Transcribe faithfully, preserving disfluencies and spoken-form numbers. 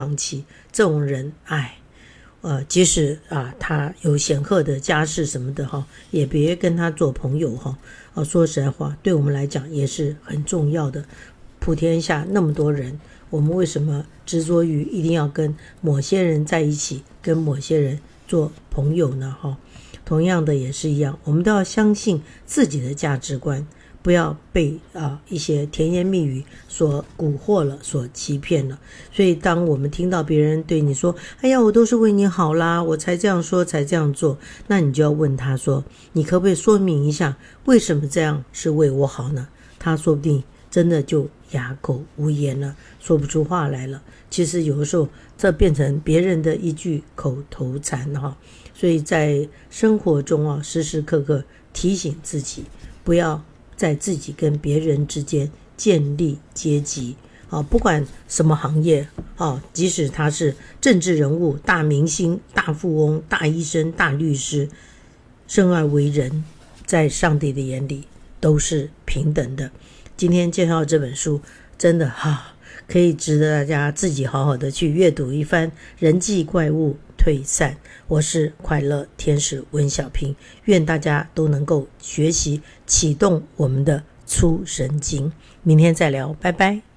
长期，这种人，哎，呃，即使啊他有显赫的家世什么的哈，也别跟他做朋友哈。啊，说实在话，对我们来讲也是很重要的。普天下那么多人，我们为什么执着于一定要跟某些人在一起，跟某些人做朋友呢？哈，同样的也是一样，我们都要相信自己的价值观。不要被啊一些甜言蜜语所蛊惑了，所欺骗了。所以当我们听到别人对你说，哎呀，我都是为你好啦，我才这样说，才这样做，那你就要问他说，你可不可以说明一下，为什么这样是为我好呢？他说不定真的就哑口无言了，说不出话来了。其实有的时候这变成别人的一句口头禅哈。所以在生活中啊，时时刻刻提醒自己，不要在自己跟别人之间建立阶级啊，不管什么行业啊，即使他是政治人物、大明星、大富翁、大医生、大律师，生而为人，在上帝的眼里都是平等的。今天介绍这本书，真的哈、啊，可以值得大家自己好好的去阅读一番。人际怪物退散，我是快乐天使温小平，愿大家都能够学习启动我们的出神经。明天再聊，拜拜。